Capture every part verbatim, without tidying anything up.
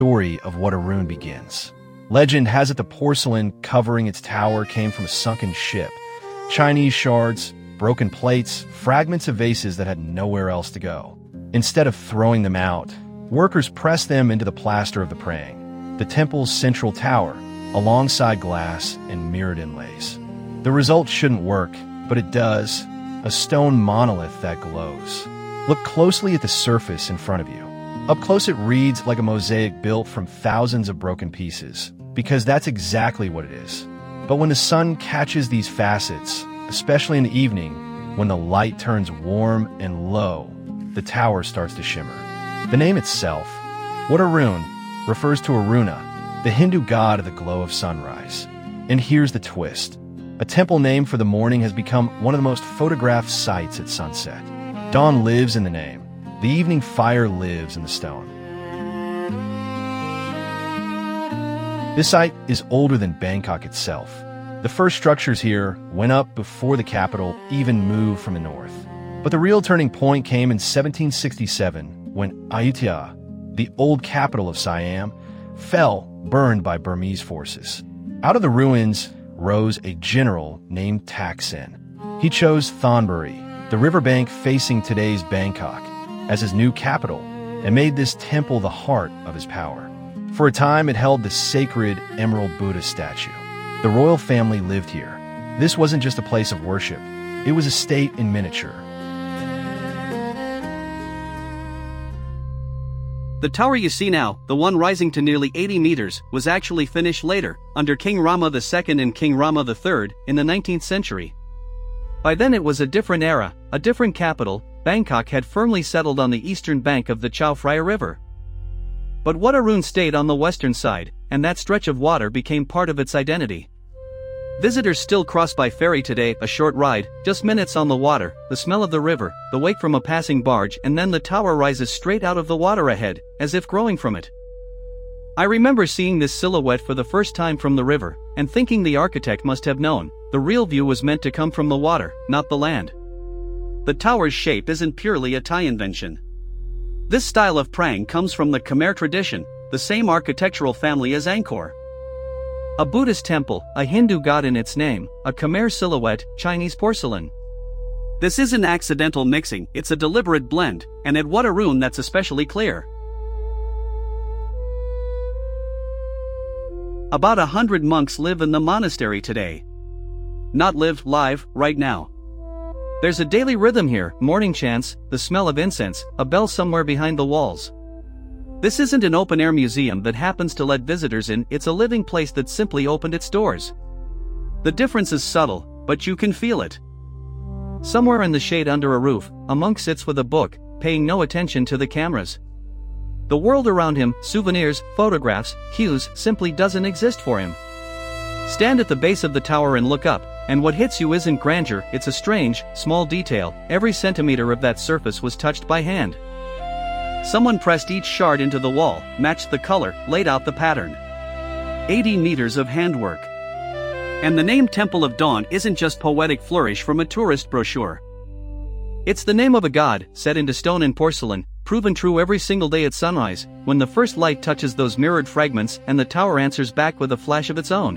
story of Wat Arun begins. Legend has it the porcelain covering its tower came from a sunken ship. Chinese shards, broken plates, fragments of vases that had nowhere else to go. Instead of throwing them out, workers pressed them into the plaster of the praying, the temple's central tower, alongside glass and mirrored inlays. The result shouldn't work, but it does. A stone monolith that glows. Look closely at the surface in front of you. Up close it reads like a mosaic built from thousands of broken pieces, because that's exactly what it is. But when the sun catches these facets, especially in the evening, when the light turns warm and low, the tower starts to shimmer. The name itself, Wat Arun, refers to Aruna, the Hindu god of the glow of sunrise. And here's the twist. A temple named for the morning has become one of the most photographed sights at sunset. Dawn lives in the name. The evening fire lives in the stone. This site is older than Bangkok itself. The first structures here went up before the capital even moved from the north. But the real turning point came in seventeen sixty-seven when Ayutthaya, the old capital of Siam, fell, burned by Burmese forces. Out of the ruins rose a general named Thaksin. He chose Thonburi, the riverbank facing today's Bangkok, as his new capital, and made this temple the heart of his power. For a time, it held the sacred Emerald Buddha statue. The royal family lived here. This wasn't just a place of worship. It was a state in miniature. The tower you see now, the one rising to nearly eighty meters, was actually finished later, under King Rama the Second and King Rama the Third, in the nineteenth century. By then it was a different era, a different capital. Bangkok had firmly settled on the eastern bank of the Chao Phraya River. But Wat Arun stayed on the western side, and that stretch of water became part of its identity. Visitors still cross by ferry today, a short ride, just minutes on the water, the smell of the river, the wake from a passing barge, and then the tower rises straight out of the water ahead, as if growing from it. I remember seeing this silhouette for the first time from the river, and thinking the architect must have known, the real view was meant to come from the water, not the land. The tower's shape isn't purely a Thai invention. This style of praying comes from the Khmer tradition, the same architectural family as Angkor. A Buddhist temple, a Hindu god in its name, a Khmer silhouette, Chinese porcelain. This isn't accidental mixing, it's a deliberate blend, and at Wat Arun that's especially clear. About a hundred monks live in the monastery today. Not live live, right now. There's a daily rhythm here, morning chants, the smell of incense, a bell somewhere behind the walls. This isn't an open-air museum that happens to let visitors in, it's a living place that simply opened its doors. The difference is subtle, but you can feel it. Somewhere in the shade under a roof, a monk sits with a book, paying no attention to the cameras. The world around him, souvenirs, photographs, cues, simply doesn't exist for him. Stand at the base of the tower and look up, and what hits you isn't grandeur, it's a strange, small detail. Every centimeter of that surface was touched by hand. Someone pressed each shard into the wall, matched the color, laid out the pattern. eighty meters of handwork. And the name Temple of Dawn isn't just poetic flourish from a tourist brochure. It's the name of a god, set into stone and porcelain, proven true every single day at sunrise, when the first light touches those mirrored fragments and the tower answers back with a flash of its own.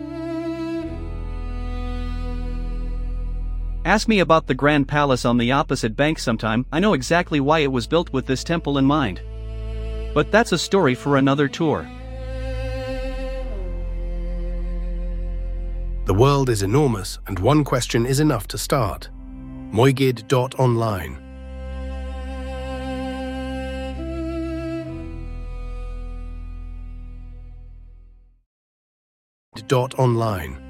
Ask me about the Grand Palace on the opposite bank sometime, I know exactly why it was built with this temple in mind. But that's a story for another tour. The world is enormous, and one question is enough to start. Moigid dot online. Dot online.